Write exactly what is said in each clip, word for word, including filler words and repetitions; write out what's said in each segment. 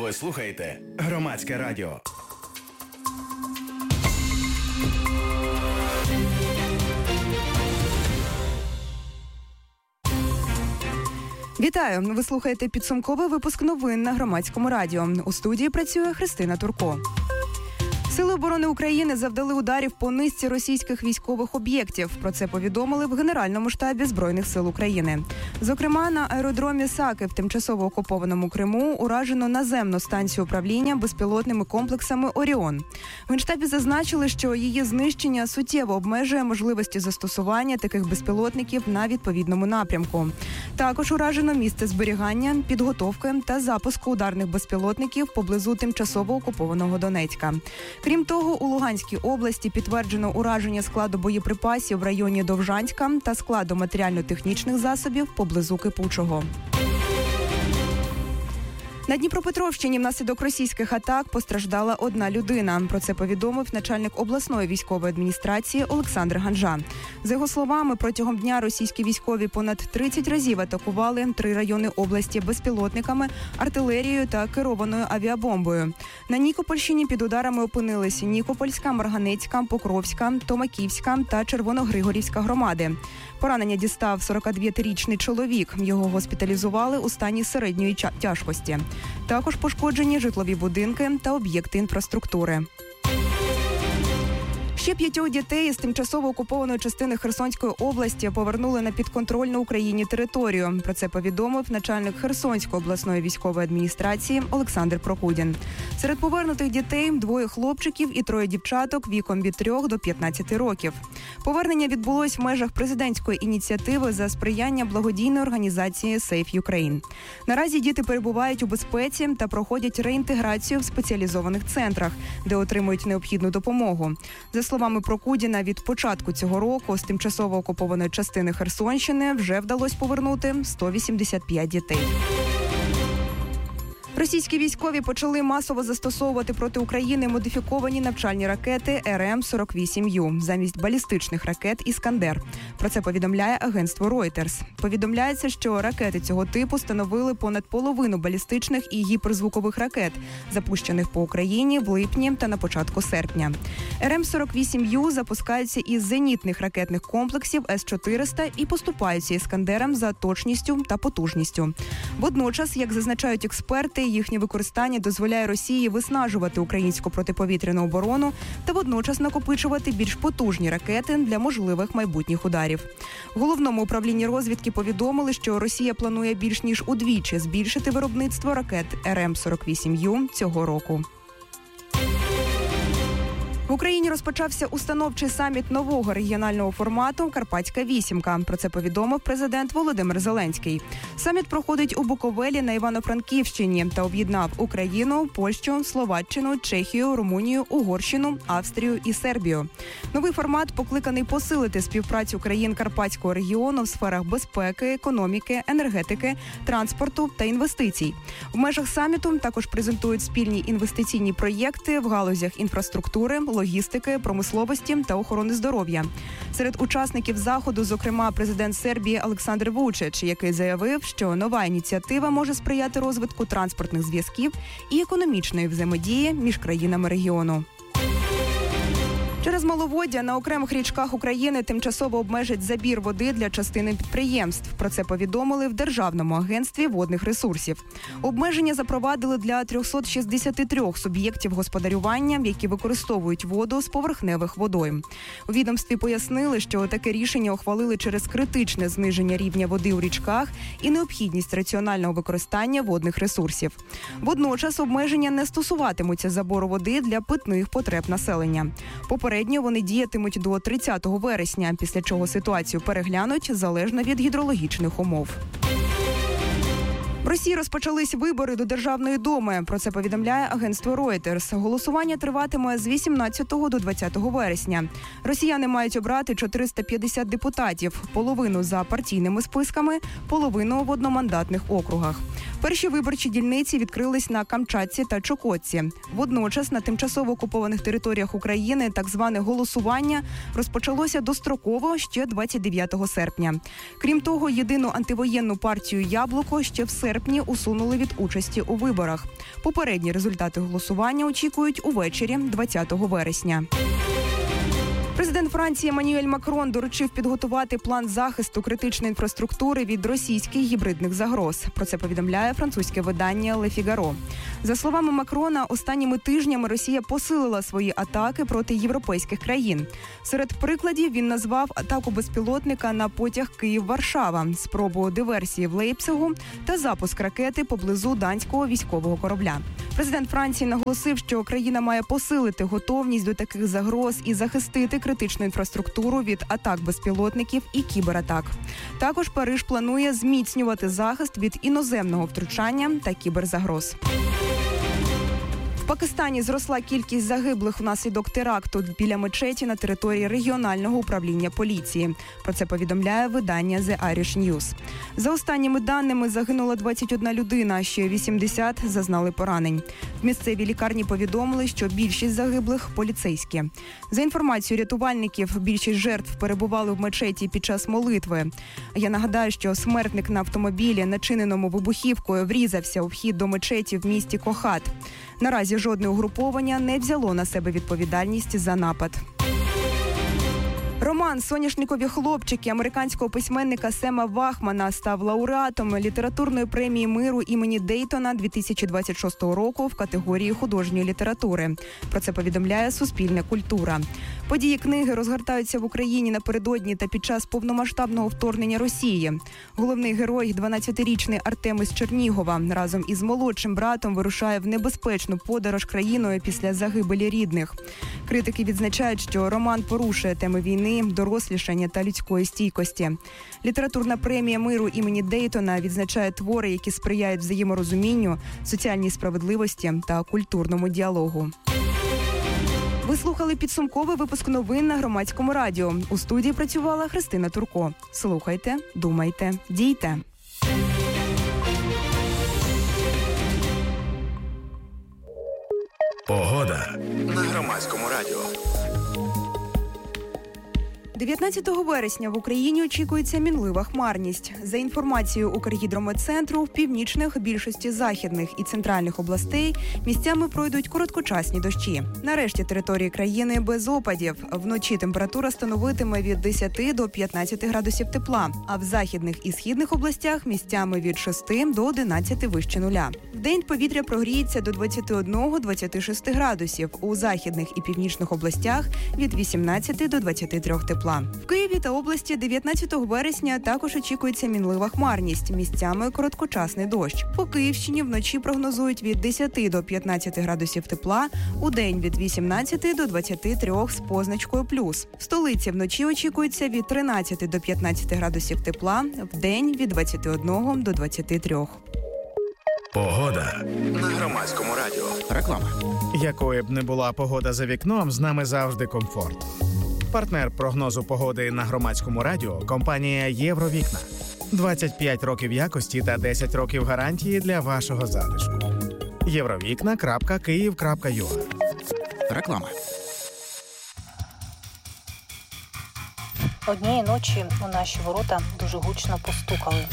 Ви слухаєте Громадське радіо. Вітаю! Ви слухаєте підсумковий випуск новин на Громадському радіо. У студії працює Христина Турко. Сили оборони України завдали ударів по низці російських військових об'єктів. Про це повідомили в Генеральному штабі Збройних сил України. Зокрема, на аеродромі Саки в тимчасово окупованому Криму уражено наземну станцію управління безпілотними комплексами «Оріон». В Генштабі зазначили, що її знищення суттєво обмежує можливості застосування таких безпілотників на відповідному напрямку. Також уражено місце зберігання, підготовки та запуску ударних безпілотників поблизу тимчасово окупованого Донецька. Крім того, у Луганській області підтверджено ураження складу боєприпасів в районі Довжанська та складу матеріально-технічних засобів поблизу Кипучого. На Дніпропетровщині внаслідок російських атак постраждала одна людина. Про це повідомив начальник обласної військової адміністрації Олександр Ганжа. За його словами, протягом дня російські військові понад тридцять разів атакували три райони області безпілотниками, артилерією та керованою авіабомбою. На Нікопольщині під ударами опинилися Нікопольська, Марганецька, Покровська, Томаківська та Червоногригорівська громади. Поранення дістав сорокадвітирічний чоловік. Його госпіталізували у стані середньої тяжкості. Також пошкоджені житлові будинки та об'єкти інфраструктури. Ще п'ятьох дітей із тимчасово окупованої частини Херсонської області повернули на підконтрольну Україні територію. Про це повідомив начальник Херсонської обласної військової адміністрації Олександр Прокудін. Серед повернутих дітей двоє хлопчиків і троє дівчаток віком від трьох до п'ятнадцяти років. Повернення відбулось в межах президентської ініціативи за сприяння благодійної організації Save Ukraine. Наразі діти перебувають у безпеці та проходять реінтеграцію в спеціалізованих центрах, де отримують необхідну допомогу. За словами Прокудіна, від початку цього року з тимчасово окупованої частини Херсонщини вже вдалося повернути сто вісімдесят п'ять дітей. Російські військові почали масово застосовувати проти України модифіковані навчальні ракети ер ем сорок вісім ю замість балістичних ракет «Іскандер». Про це повідомляє агентство Reuters. Повідомляється, що ракети цього типу становили понад половину балістичних і гіперзвукових ракет, запущених по Україні в липні та на початку серпня. ер ем сорок вісім ю запускаються із зенітних ракетних комплексів ес чотириста і поступаються «Іскандерам» за точністю та потужністю. Водночас, як зазначають експерти, їхнє використання дозволяє Росії виснажувати українську протиповітряну оборону та водночас накопичувати більш потужні ракети для можливих майбутніх ударів. В Головному управлінні розвідки повідомили, що Росія планує більш ніж удвічі збільшити виробництво ракет ер ем сорок вісім ю цього року. В Україні розпочався установчий саміт нового регіонального формату «Карпатська вісімка». Про це повідомив президент Володимир Зеленський. Саміт проходить у Буковелі на Івано-Франківщині та об'єднав Україну, Польщу, Словаччину, Чехію, Румунію, Угорщину, Австрію і Сербію. Новий формат покликаний посилити співпрацю країн Карпатського регіону в сферах безпеки, економіки, енергетики, транспорту та інвестицій. В межах саміту також презентують спільні інвестиційні проєкти в галузях інфраструктури, логістики, промисловості та охорони здоров'я. Серед учасників заходу, зокрема, президент Сербії Олександр Вучич, який заявив, що нова ініціатива може сприяти розвитку транспортних зв'язків і економічної взаємодії між країнами регіону. Через маловоддя на окремих річках України тимчасово обмежать забір води для частини підприємств. Про це повідомили в Державному агентстві водних ресурсів. Обмеження запровадили для триста шістдесят три суб'єктів господарювання, які використовують воду з поверхневих водойм. У відомстві пояснили, що таке рішення ухвалили через критичне зниження рівня води у річках і необхідність раціонального використання водних ресурсів. Водночас обмеження не стосуватимуться забору води для питних потреб населення. Попередньо вони діятимуть до тридцятого вересня, після чого ситуацію переглянуть залежно від гідрологічних умов. В Росії розпочались вибори до Державної думи. Про це повідомляє агентство Reuters. Голосування триватиме з вісімнадцятого до двадцятого вересня. Росіяни мають обрати чотириста п'ятдесят депутатів, половину за партійними списками, половину в одномандатних округах. Перші виборчі дільниці відкрились на Камчатці та Чукотці. Водночас на тимчасово окупованих територіях України так зване голосування розпочалося достроково ще двадцять дев'ятого серпня. Крім того, єдину антивоєнну партію «Яблуко» ще в серпні усунули від участі у виборах. Попередні результати голосування очікують увечері двадцятого вересня. Президент Франції Еммануель Макрон доручив підготувати план захисту критичної інфраструктури від російських гібридних загроз. Про це повідомляє французьке видання «Ле Фігаро». За словами Макрона, останніми тижнями Росія посилила свої атаки проти європейських країн. Серед прикладів він назвав атаку безпілотника на потяг Київ-Варшава, спробу диверсії в Лейпцигу та запуск ракети поблизу данського військового корабля. Президент Франції наголосив, що країна має посилити готовність до таких загроз і захистити критичну інфраструктуру від атак безпілотників і кібератак. Також Париж планує зміцнювати захист від іноземного втручання та кіберзагроз. В Пакистані зросла кількість загиблих внаслідок теракту біля мечеті на території регіонального управління поліції. Про це повідомляє видання The Irish News. За останніми даними загинула двадцять одна людина, а ще вісімдесят зазнали поранень. В місцевій лікарні повідомили, що більшість загиблих – поліцейські. За інформацією рятувальників, більшість жертв перебували в мечеті під час молитви. Я нагадаю, що смертник на автомобілі, начиненому вибухівкою, врізався у вхід до мечеті в місті Кохат. Наразі жодне угруповання не взяло на себе відповідальність за напад. Роман «Соняшникові хлопчики» американського письменника Сема Вахмана став лауреатом літературної премії миру імені Дейтона дві тисячі двадцять шостого року в категорії художньої літератури. Про це повідомляє Суспільне культура. Події книги розгортаються в Україні напередодні та під час повномасштабного вторгнення Росії. Головний герой, дванадцятирічний Артем із Чернігова, разом із молодшим братом вирушає в небезпечну подорож країною після загибелі рідних. Критики відзначають, що роман порушує теми війни, дорослішання та людської стійкості. Літературна премія миру імені Дейтона відзначає твори, які сприяють взаєморозумінню, соціальній справедливості та культурному діалогу. Ви слухали підсумковий випуск новин на Громадському радіо. У студії працювала Христина Турко. Слухайте, думайте, дійте. Погода на Громадському радіо. дев'ятнадцятого вересня в Україні очікується мінлива хмарність. За інформацією Укргідрометцентру, в північних, більшості західних і центральних областей місцями пройдуть короткочасні дощі. Нарешті території країни без опадів. Вночі температура становитиме від десяти до п'ятнадцяти градусів тепла, а в західних і східних областях місцями від шести до одинадцяти вище нуля. Вдень повітря прогріється до двадцяти одного - двадцяти шести градусів, у західних і північних областях від вісімнадцяти до двадцяти трьох тепла. В Києві та області дев'ятнадцятого вересня також очікується мінлива хмарність, місцями короткочасний дощ. По Київщині вночі прогнозують від десяти до п'ятнадцяти градусів тепла, удень від вісімнадцяти до двадцяти трьох з позначкою плюс. В столиці вночі очікується від тринадцяти до п'ятнадцяти градусів тепла, вдень від двадцяти одного до двадцяти трьох. Погода на Громадському радіо. Реклама. Якою б не була погода за вікном, з нами завжди комфорт. Партнер прогнозу погоди на Громадському радіо – компанія «Євровікна». двадцять п'ять років якості та десять років гарантії для вашого затишку. євровікна крапка київ крапка ю а. Реклама. Однієї ночі у наші ворота дуже гучно постукали.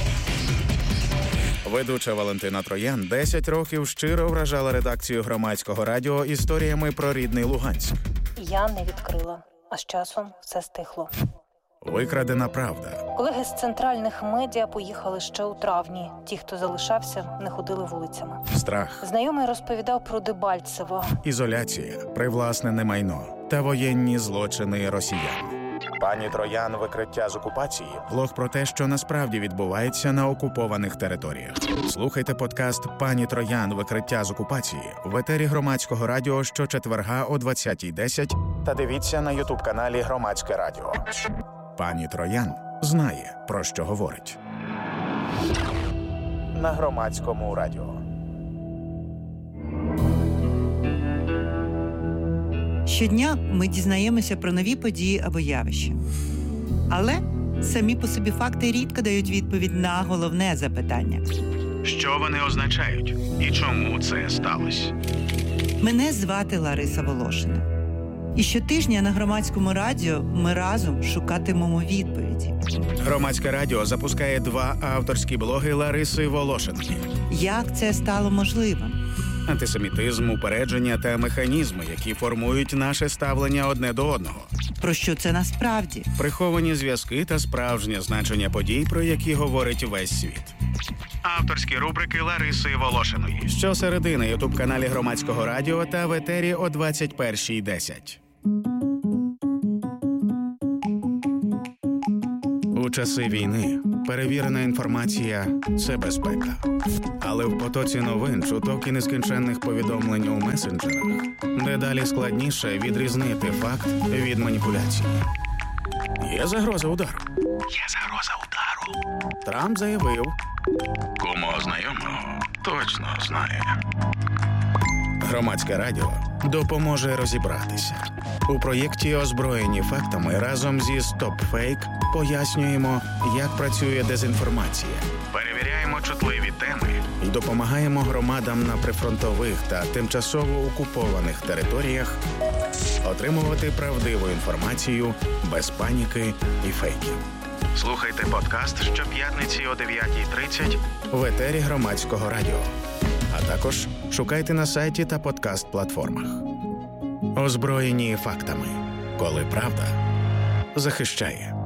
Ведуча Валентина Троян десять років щиро вражала редакцію Громадського радіо історіями про рідний Луганськ. Я не відкрила, а з часом все стихло. Викрадена правда. Колеги з центральних медіа поїхали ще у травні. Ті, хто залишався, не ходили вулицями. Страх. Знайомий розповідав про Дебальцево. Ізоляція, привласнене майно та воєнні злочини росіян. Пані Троян «Викриття з окупації» – блог про те, що насправді відбувається на окупованих територіях. Слухайте подкаст «Пані Троян. Викриття з окупації» в етері Громадського радіо щочетверга о двадцятій десять та дивіться на ютуб-каналі Громадське радіо. Пані Троян знає, про що говорить. На Громадському радіо. Щодня ми дізнаємося про нові події або явища. Але самі по собі факти рідко дають відповідь на головне запитання. Що вони означають і чому це сталося? Мене звати Лариса Волошина. І щотижня на Громадському радіо ми разом шукатимемо відповіді. Громадське радіо запускає два авторські блоги Лариси Волошиної. Як це стало можливим? Антисемітизм, упередження та механізми, які формують наше ставлення одне до одного. Про що це насправді? Приховані зв'язки та справжнє значення подій, про які говорить весь світ. Авторські рубрики Лариси Волошиної. Щосереди на ютуб-каналі Громадського радіо та в етері о двадцять першій десять. У часи війни перевірена інформація – це безпека. Але в потоці новин, чуток і нескінченних повідомлень у месенджерах дедалі складніше відрізнити факт від маніпуляції. Є загроза удару. Є загроза удару. Трамп заявив. Кому знайомого точно знає. Громадське радіо допоможе розібратися. У проєкті «Озброєні фактами» разом зі «Стоп-фейк» пояснюємо, як працює дезінформація. Перевіряємо чутливі теми і допомагаємо громадам на прифронтових та тимчасово окупованих територіях отримувати правдиву інформацію без паніки і фейків. Слухайте подкаст щоп'ятниці о дев'ятій тридцять в етері Громадського радіо. А також шукайте на сайті та подкаст-платформах. Озброєні фактами. Коли правда захищає.